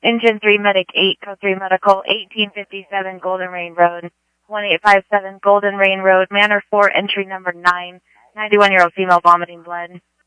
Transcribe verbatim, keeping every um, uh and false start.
Engine three Medic eight, Code three Medical, eighteen fifty-seven Golden Rain Road, one eight five seven Golden Rain Road, Manor four, entry number nine, ninety-one-year-old female vomiting blood.